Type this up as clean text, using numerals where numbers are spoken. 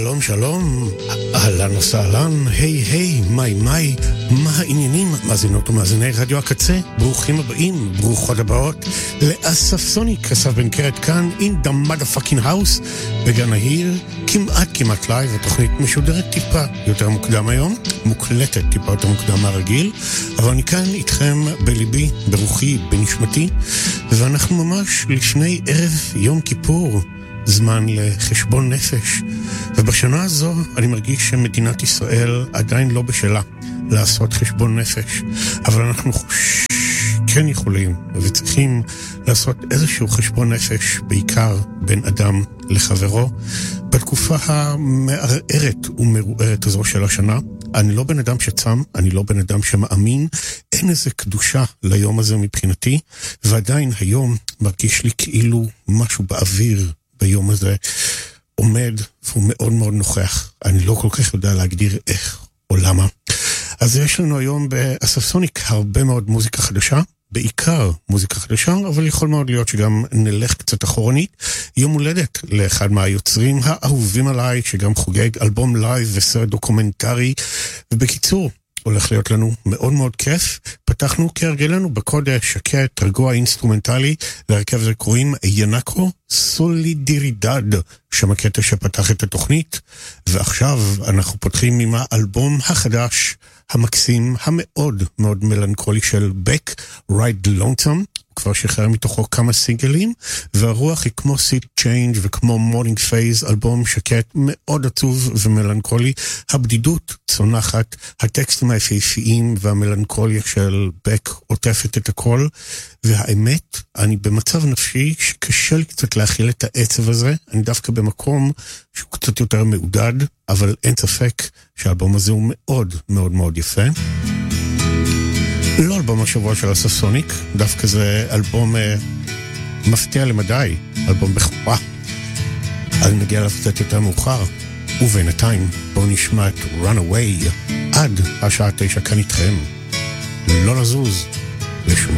שלום שלום, אהלן וסהלן, היי היי, מאי מאי, מה העניינים, מאזינות ומאזיני רדיו הקצה, ברוכים הבאים, ברוכות הבאות, לאסף סוניק, אסף בן קרת כאן, in the motherfucking house, בגן העיר, כמעט לייב, התוכנית משודרת טיפה יותר מוקדם היום, מוקלטת טיפה יותר מוקדם מהרגיל, אבל אני כאן איתכם בליבי, ברוחי, בנשמתי, ואנחנו ממש לפני ערב יום כיפור, זמן לחשבון נפש, ובשנה הזו אני מרגיש שמדינת ישראל עדיין לא בשלה לעשות חשבון נפש, אבל אנחנו כן יכולים וצריכים לעשות איזשהו חשבון נפש, בעיקר בין אדם לחברו, בתקופה המערערת ומרוערת הזו של השנה. אני לא בן אדם שצם, אני לא בן אדם שמאמין, אין איזה קדושה ליום הזה מבחינתי, ועדיין היום מרגיש לי כאילו משהו באוויר ביום הזה עומד, והוא מאוד מאוד נוכח. אני לא כל כך יודע להגדיר איך או למה. אז יש לנו היום באסף סוניק הרבה מאוד מוזיקה חדשה, בעיקר מוזיקה חדשה, אבל יכול מאוד להיות שגם נלך קצת אחורנית. יום הולדת לאחד מהיוצרים האהובים עליי, שגם חוגג אלבום לייב וסרט דוקומנטרי, ובקיצור, הולך להיות לנו מאוד מאוד כיף. פתחנו כהרגלנו בקודש שקט, רגוע אינסטרומנטלי, להרכב זה קוראים ינקו סולידרידד, שם הקטע שפתח את התוכנית, ועכשיו אנחנו פותחים עם האלבום החדש, המקסים, המאוד מאוד מלנכולי של בק, Ride Lonesome, כבר שחרר מתוכו כמה סינגלים, והרוח היא כמו Seat Change וכמו Morning Phase, אלבום שקט מאוד עצוב ומלנכולי, הבדידות צונחת, הטקסטים היפהפיים והמלנכוליה של בק עוטפת את הכל, והאמת, אני במצב נפשי שקשה לי קצת להכיל את העצב הזה, אני דווקא במקום שהוא קצת יותר מעודד, אבל אין ספק שהאלבום הזה הוא מאוד מאוד מאוד יפה. לא אלבום השבוע של אסף סוניק, דווקא זה אלבום מפתיע למדי, אלבום בחורה. אז נגיע אליו קצת יותר מאוחר, ובינתיים בואו נשמע את Runaway עד השעה 9 כאן איתכם. לא לזוז לשום